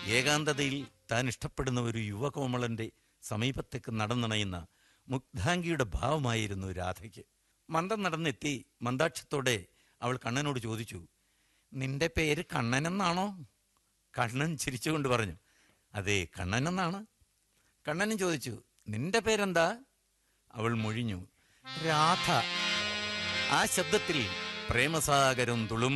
ഏകാന്തതയിൽ താൻ ഇഷ്ടപ്പെടുന്ന ഒരു യുവകോമളന്റെ സമീപത്തേക്ക് നടന്നണയുന്ന മുഗ്ധാംഗിയുടെ ഭാവമായിരുന്നു രാധയ്ക്ക്. മന്ദം നടന്നെത്തി മന്ദാക്ഷത്തോടെ അവൾ കണ്ണനോട് ചോദിച്ചു, നിന്റെ പേര് കണ്ണനെന്നാണോ? കണ്ണൻ ചിരിച്ചുകൊണ്ട് പറഞ്ഞു, അതെ, കണ്ണനെന്നാണ്. കണ്ണനും ചോദിച്ചു, നിന്റെ പേരെന്താ? അവൾ മൊഴിഞ്ഞു, രാധ. ആ ശബ്ദത്തിൽ പ്രേമസാഗരം തുളും